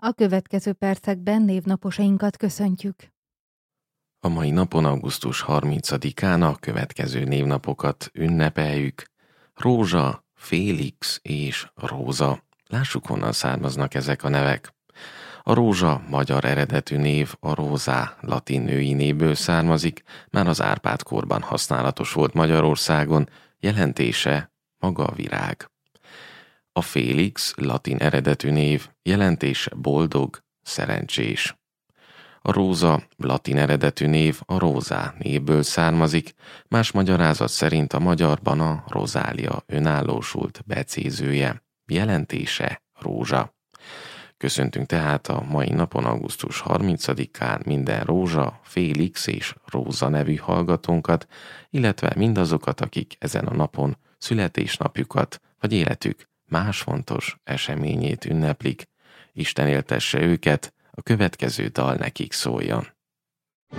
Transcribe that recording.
A következő percekben névnaposainkat köszöntjük. A mai napon, augusztus 30-án a következő névnapokat ünnepeljük. Rózsa, Félix és Róza. Lássuk, honnan származnak ezek a nevek. A Rózsa magyar eredetű név a Rózá latin női névből származik, már az Árpád-korban használatos volt Magyarországon, jelentése maga a virág. A Félix latin eredetű név, jelentése boldog, szerencsés. A Róza latin eredetű név a Rózá névből származik, más magyarázat szerint a magyarban a rozália önállósult becézője, jelentése rózsa. Köszöntünk tehát a mai napon, augusztus 30-án minden Rózsa, Félix és Róza nevű hallgatónkat, illetve mindazokat, akik ezen a napon születésnapjukat vagy életük más fontos eseményét ünneplik. Isten éltesse őket, a következő dal nekik szóljon.